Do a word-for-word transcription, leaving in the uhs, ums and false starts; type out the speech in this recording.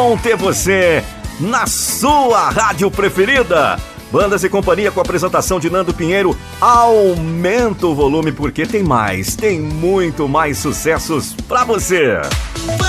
bom ter você na sua rádio preferida. Bandas e Companhia com a apresentação de Nando Pinheiro. Aumenta o volume porque tem mais, tem muito mais sucessos pra você.